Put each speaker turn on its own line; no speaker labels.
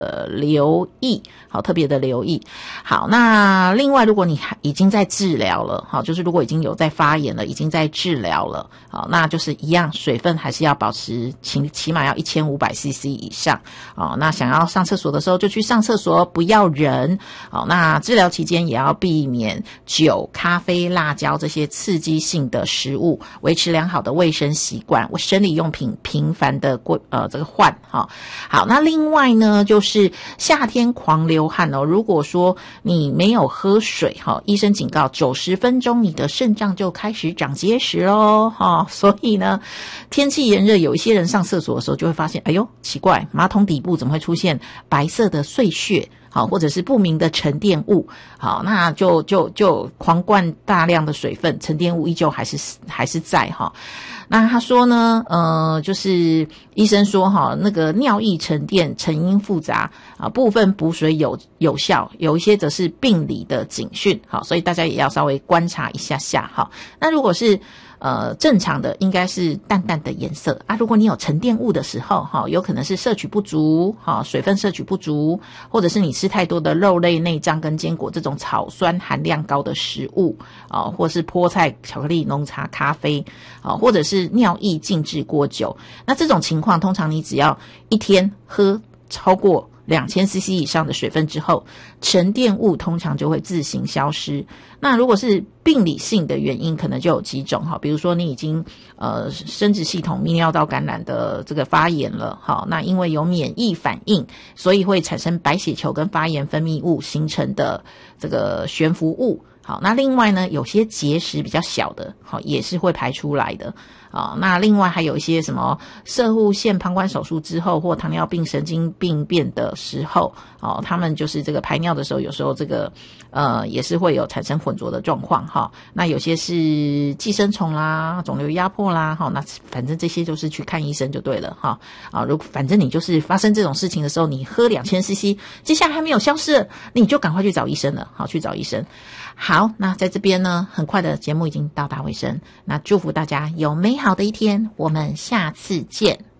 留意，好，特别的留意。好，那另外如果你已经在治疗了，好，就是如果已经有在发炎了，已经在治疗了，好，那就是一样，水分还是要保持起码要1500cc 以上。好，那想要上厕所的时候就去上厕所，不要忍。好，那治疗期间也要避免酒、咖啡、辣椒这些刺激性的食物，维持良好的卫生习惯，生理用品频繁的这个换。好，那另外呢，就是夏天狂流汗哦。如果说你没有喝水，医生警告90分钟你的肾脏就开始长结石咯。所以呢，天气炎热，有一些人上厕所的时候就会发现，哎呦，奇怪，马桶底部怎么会出现白色的碎屑？好，或者是不明的沉淀物，好，那就狂灌大量的水分，沉淀物依旧还是在哈。那他说呢，就是医生说哈，那个尿液沉淀成因复杂啊，部分补水有效，有一些则是病理的警讯，好，所以大家也要稍微观察一下下哈。那如果是正常的应该是淡淡的颜色啊。如果你有沉淀物的时候，有可能是摄取不足，水分摄取不足，或者是你吃太多的肉类、内脏跟坚果这种草酸含量高的食物，或是菠菜、巧克力、浓茶、咖啡，或者是尿液静置过久。那这种情况，通常你只要一天喝超过2000cc 以上的水分之后，沉淀物通常就会自行消失。那如果是病理性的原因，可能就有几种哈，比如说你已经生殖系统泌尿道感染的这个发炎了，好，那因为有免疫反应，所以会产生白血球跟发炎分泌物形成的这个悬浮物。好，那另外呢，有些结石比较小的，好，也是会排出来的。那另外还有一些什么攝護腺膀胱手术之后，或糖尿病神经病变的时候，他们就是这个排尿的时候，有时候这个也是会有产生混浊的状况哈。那有些是寄生虫啦、肿瘤压迫啦，哈，那反正这些就是去看医生就对了哈。反正你就是发生这种事情的时候，你喝2000cc，接下来还没有消失，你就赶快去找医生了，好，去找医生。好，那在这边呢，很快的节目已经到达尾声，那祝福大家有美好的一天，我们下次见。